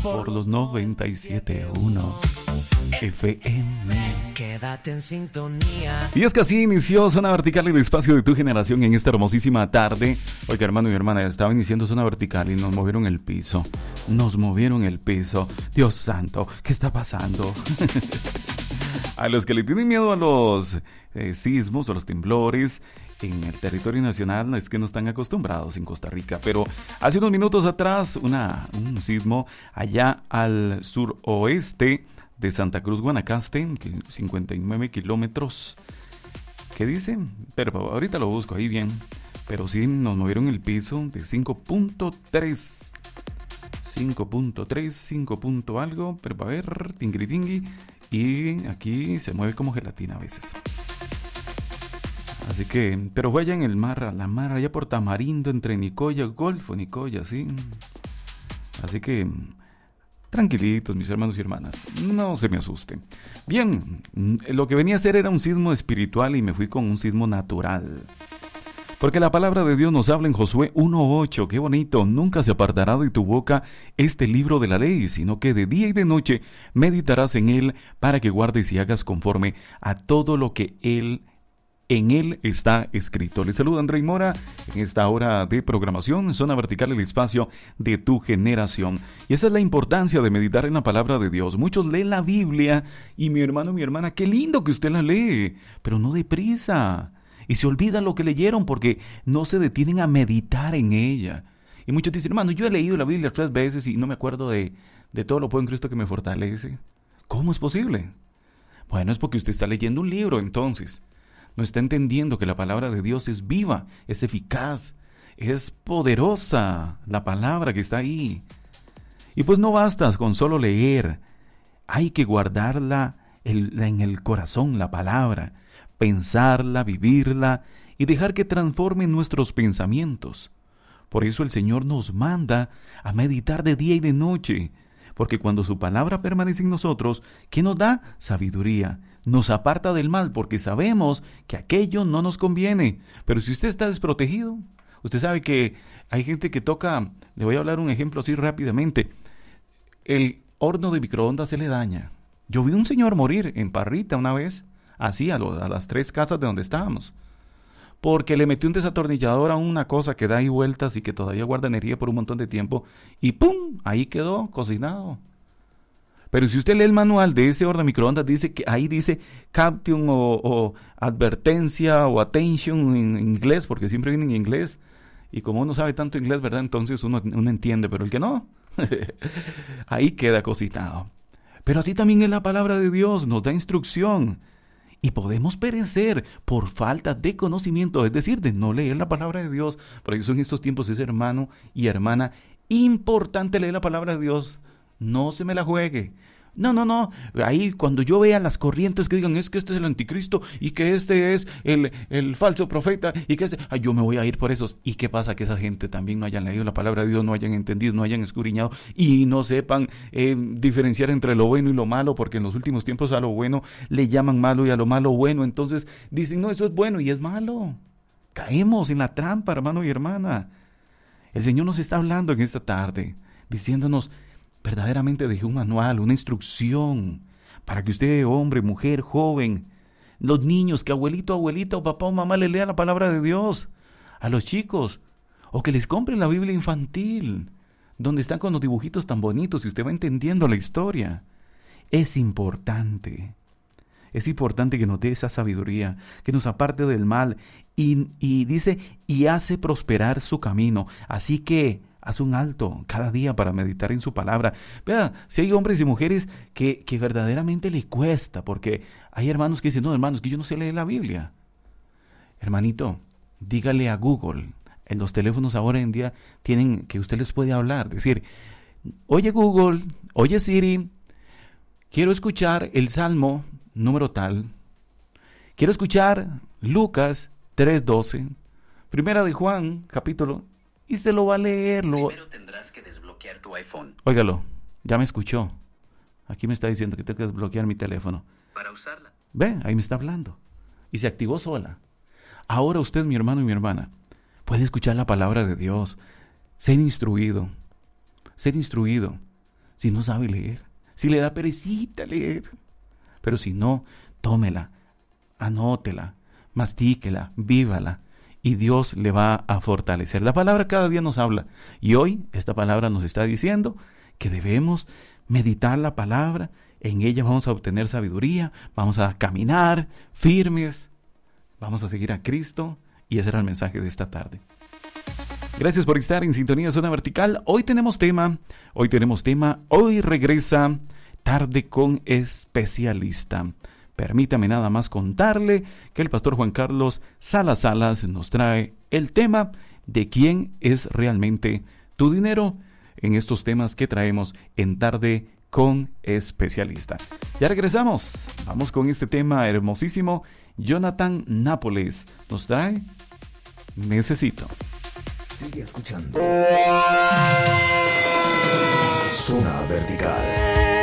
por los 97.1 FM. Quédate en sintonía. Y es que así inició Zona Vertical, el espacio de tu generación en esta hermosísima tarde. Oiga, hermano y hermana, estaba iniciando Zona Vertical y nos movieron el piso. Dios santo, ¿qué está pasando? A los que le tienen miedo a los sismos o los temblores en el territorio nacional, es que no están acostumbrados en Costa Rica. Pero hace unos minutos atrás, un sismo allá al suroeste de Santa Cruz, Guanacaste, 59 kilómetros. ¿Qué dice? Pero ahorita lo busco ahí bien. Pero sí, nos movieron el piso de 5.3. 5 punto algo, pero a ver, tingui. Y aquí se mueve como gelatina a veces. Así que, pero vaya en el mar, a la mar, allá por Tamarindo, entre Nicoya, Golfo, Nicoya, ¿sí? Así que, tranquilitos, mis hermanos y hermanas, no se me asusten. Bien, lo que venía a hacer era un sismo espiritual y me fui con un sismo natural. Porque la palabra de Dios nos habla en Josué 1:8, qué bonito, nunca se apartará de tu boca este libro de la ley, sino que de día y de noche meditarás en él para que guardes y hagas conforme a todo lo que en él está escrito. Les saluda André Mora en esta hora de programación, Zona Vertical, el espacio de tu generación. Y esa es la importancia de meditar en la palabra de Dios. Muchos leen la Biblia y mi hermano, mi hermana, qué lindo que usted la lee, pero no deprisa. Y se olvidan lo que leyeron porque no se detienen a meditar en ella. Y muchos dicen, hermano, yo he leído la Biblia 3 veces y no me acuerdo de todo lo puedo en Cristo que me fortalece. ¿Cómo es posible? Bueno, es porque usted está leyendo un libro, entonces. No está entendiendo que la palabra de Dios es viva, es eficaz, es poderosa la palabra que está ahí. Y pues no basta con solo leer. Hay que guardarla en el corazón, la palabra. Pensarla, vivirla y dejar que transforme nuestros pensamientos. Por eso el Señor nos manda a meditar de día y de noche, porque cuando su palabra permanece en nosotros, ¿qué nos da? Sabiduría. Nos aparta del mal, porque sabemos que aquello no nos conviene. Pero si usted está desprotegido, usted sabe que hay gente que toca, le voy a hablar un ejemplo así rápidamente, el horno de microondas se le daña. Yo vi un señor morir en Parrita una vez, así a las 3 casas de donde estábamos, porque le metió un desatornillador a una cosa que da ahí vueltas y que todavía guarda energía por un montón de tiempo y ¡pum! Ahí quedó cocinado. Pero si usted lee el manual de ese horno de microondas, dice que ahí dice caution o advertencia o attention en inglés, porque siempre viene en inglés, y como uno sabe tanto inglés, ¿verdad? Entonces uno entiende, pero el que no, ahí queda cocinado. Pero así también es la palabra de Dios, nos da instrucción. Y podemos perecer por falta de conocimiento, es decir, de no leer la palabra de Dios. Por eso en estos tiempos es, hermano y hermana, importante leer la palabra de Dios. No se me la juegue. No. Ahí cuando yo vea las corrientes que digan es que este es el anticristo y que este es el falso profeta y que yo me voy a ir por esos. ¿Y qué pasa? Que esa gente también no hayan leído la palabra de Dios, no hayan entendido, no hayan escudriñado y no sepan diferenciar entre lo bueno y lo malo, porque en los últimos tiempos a lo bueno le llaman malo y a lo malo bueno. Entonces dicen, no, eso es bueno y es malo. Caemos en la trampa, hermano y hermana. El Señor nos está hablando en esta tarde, diciéndonos, verdaderamente dejé un manual, una instrucción, para que usted, hombre, mujer, joven, los niños, que abuelito, abuelita o papá o mamá le lea la palabra de Dios, a los chicos, o que les compren la Biblia infantil, donde están con los dibujitos tan bonitos y usted va entendiendo la historia. Es importante que nos dé esa sabiduría, que nos aparte del mal, y dice, y hace prosperar su camino, así que haz un alto cada día para meditar en su palabra. Vea, si hay hombres y mujeres que verdaderamente le cuesta, porque hay hermanos que dicen, no, hermanos, que yo no sé leer la Biblia. Hermanito, dígale a Google. En los teléfonos ahora en día tienen que usted les puede hablar. Decir, oye Google, oye Siri, quiero escuchar el Salmo número tal. Quiero escuchar Lucas 3:12. Primera de Juan, capítulo. Y se lo va a leer. Primero tendrás que desbloquear tu iPhone. Óigalo, ya me escuchó. Aquí me está diciendo que tengo que desbloquear mi teléfono. Para usarla. Ve, ahí me está hablando. Y se activó sola. Ahora usted, mi hermano y mi hermana, puede escuchar la palabra de Dios. Ser instruido. si no sabe leer, si le da perecita leer. Pero si no, tómela, anótela, mastíquela, vívala, y Dios le va a fortalecer. La palabra cada día nos habla, y hoy esta palabra nos está diciendo que debemos meditar la palabra. En ella vamos a obtener sabiduría, vamos a caminar firmes, vamos a seguir a Cristo, y ese era el mensaje de esta tarde. Gracias por estar en Sintonía Zona Vertical. Hoy tenemos tema, hoy regresa Tarde con Especialista. Permítame nada más contarle que el pastor Juan Carlos Salas nos trae el tema de quién es realmente tu dinero en estos temas que traemos en Tarde con Especialista. Ya regresamos, vamos con este tema hermosísimo. Jonathan Nápoles nos trae Necesito. Sigue escuchando Zona Vertical.